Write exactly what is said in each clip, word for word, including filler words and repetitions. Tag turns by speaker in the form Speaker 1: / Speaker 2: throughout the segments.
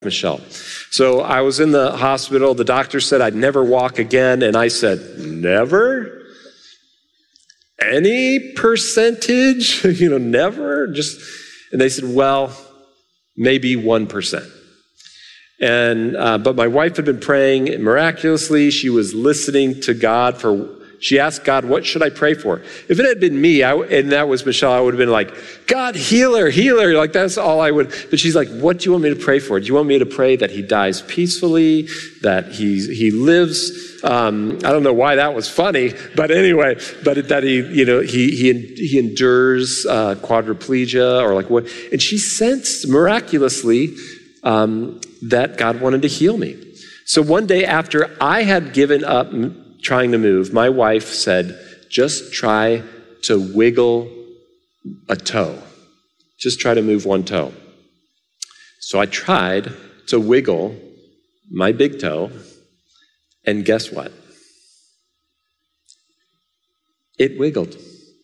Speaker 1: Michelle. So I was in the hospital. The doctor said I'd never walk again. And I said, never? Any percentage? you know, never? Just, and they said, well, maybe one percent. And, uh, but my wife had been praying miraculously. She was listening to God for, she asked God, what should I pray for? If it had been me, I, and that was Michelle, I would have been like, God, heal her, heal her. Like, that's all I would. But she's like, what do you want me to pray for? Do you want me to pray that he dies peacefully, that he, he lives? Um, I don't know why that was funny, but anyway, but that he, you know, he, he, he endures uh, quadriplegia or like what. And she sensed miraculously um, that God wanted to heal me. So one day after I had given up trying to move, my wife said, just try to wiggle a toe. Just try to move one toe. So I tried to wiggle my big toe, and guess what? It wiggled.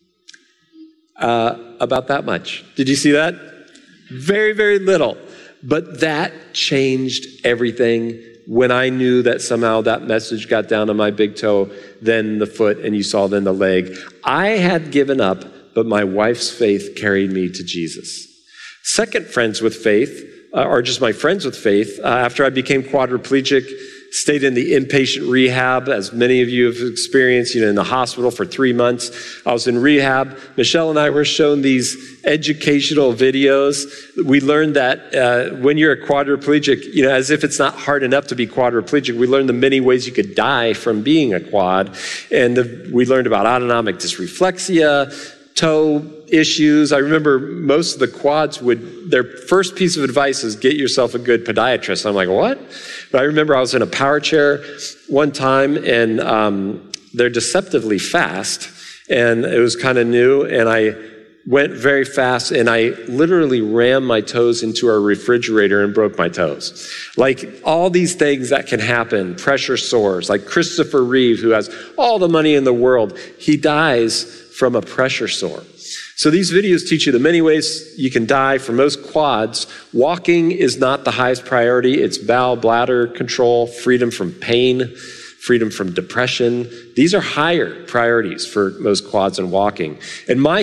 Speaker 1: Uh, about that much. Did you see that? Very, very little. But that changed everything. When I knew that somehow that message got down to my big toe, then the foot, and you saw then the leg. I had given up, but my wife's faith carried me to Jesus. Second friends with faith, uh, or just my friends with faith, uh, after I became quadriplegic, stayed in the inpatient rehab, as many of you have experienced, you know, in the hospital for three months. I was in rehab. Michelle and I were shown these educational videos. We learned that uh, when you're a quadriplegic, you know, as if it's not hard enough to be quadriplegic, we learned the many ways you could die from being a quad. And the, we learned about autonomic dysreflexia, toe issues. I remember most of the quads would, their first piece of advice is get yourself a good podiatrist. I'm like, what? But I remember I was in a power chair one time, and um, they're deceptively fast, and it was kind of new, and I went very fast, and I literally rammed my toes into a refrigerator and broke my toes. Like all these things that can happen, pressure sores, like Christopher Reeve, who has all the money in the world, he dies from a pressure sore. So these videos teach you the many ways you can die. For most quads, walking is not the highest priority. It's bowel, bladder control, freedom from pain, freedom from depression. These are higher priorities for most quads and walking. And my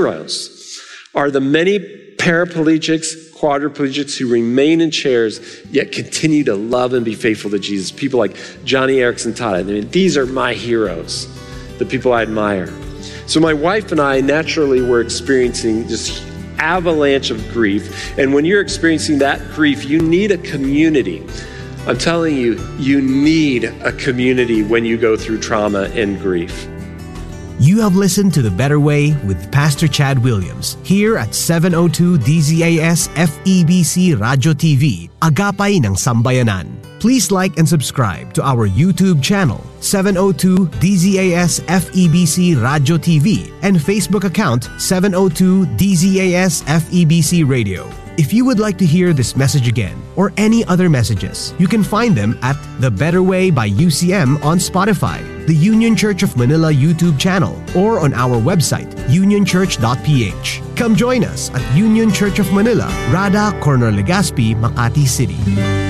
Speaker 1: heroes are the many paraplegics, quadriplegics who remain in chairs, yet continue to love and be faithful to Jesus. People like Johnny Erickson Tada. I mean, these are my heroes, the people I admire. So my wife and I naturally were experiencing this avalanche of grief. And when you're experiencing that grief, you need a community. I'm telling you, you need a community when you go through trauma and grief.
Speaker 2: You have listened to The Better Way with Pastor Chad Williams here at seven oh two D Z A S F E B C Radio T V, Agapay ng Sambayanan. Please like and subscribe to our YouTube channel, seven oh two D Z A S F E B C Radio T V, and Facebook account, seven oh two D Z A S F E B C Radio. If you would like to hear this message again or any other messages, you can find them at The Better Way by U C M on Spotify, the Union Church of Manila YouTube channel, or on our website, union church dot p h. Come join us at Union Church of Manila, Rada, Corner Legazpi, Makati City.